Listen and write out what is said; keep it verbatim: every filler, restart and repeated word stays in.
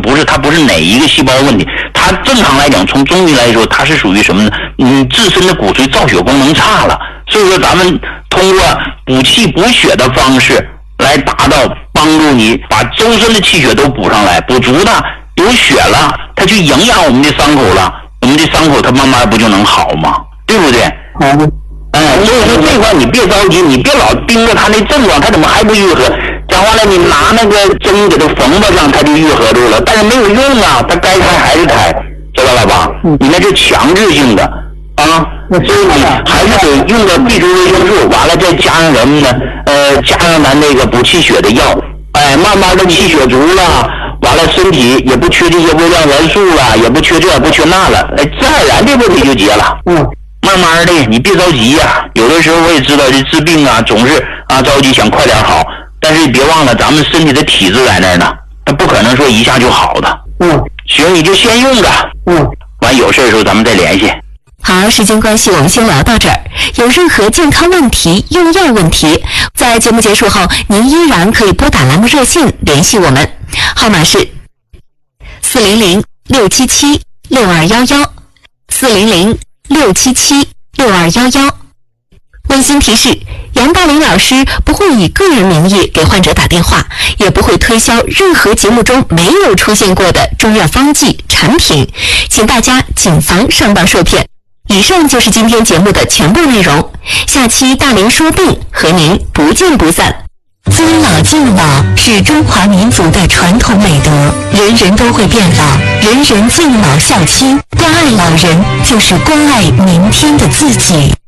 不是，它不是哪一个细胞问题，它正常来讲，从中医来说，它是属于什么呢？嗯，自身的骨髓造血功能差了，所以说咱们通过补气补血的方式来达到帮助你把周身的气血都补上来，补足的有血了，它去营养我们的伤口了，我们的伤口它慢慢不就能好吗？对不对？ 嗯。 哎，所以说这块你别着急，你别老盯着他那症状，他怎么还不愈合？讲话了，你拿那个针给他缝吧上，他就愈合住了，但是没有用啊，他该开还是开，知道了吧？你那是强制性的啊，所以你还是得用个 B 族维生素，完了再加上什么呢？呃，加上咱那个补气血的药，哎，慢慢的气血足了，完了身体也不缺这些微量元素了，也不缺这也不缺那了，哎，自然而然这问题就结了。 嗯。 慢慢的，你别着急呀、啊。有的时候我也知道这治病啊，总是啊着急想快点好，但是你别忘了咱们身体的体质在那儿呢，它不可能说一下就好的。 嗯， 行，你就先用着。 嗯， 完有事的时候咱们再联系。 好，时间关系，我们先聊到这儿。有任何健康问题、用药问题，在节目结束后，您依然可以拨打栏目热线联系我们，号码是四零零六七七六二幺幺，四零零六七七六二幺幺。温馨提示：杨大林老师不会以个人名义给患者打电话，也不会推销任何节目中没有出现过的中药方剂产品，请大家谨防上当受骗。以上就是今天节目的全部内容，下期大林说病和您不见不散。尊老敬老是中华民族的传统美德，人人都会变老，人人敬老孝亲，关爱老人就是关爱明天的自己。